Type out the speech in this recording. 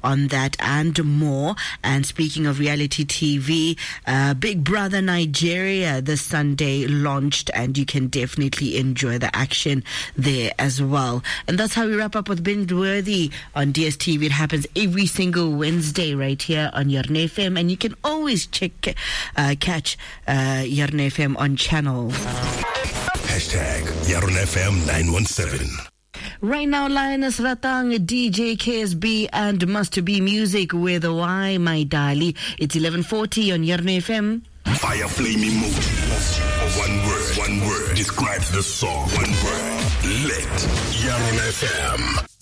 on that and more. And speaking of reality TV, Big Brother Nigeria this Sunday launched, and you can definitely enjoy the action there as well. And that's how we wrap up with Binge Worthy on DSTV. It happens every single Wednesday right here on Yarn FM, and you can always catch Yarn FM on channel. Yarn FM 917. Right now, Lioness Ratang, DJ KSB, and Must Be Music with Why My Dali. It's 11:40 on Yarn FM. Fire flame emoji. One word describes the song. One word. Lit. Yarn FM.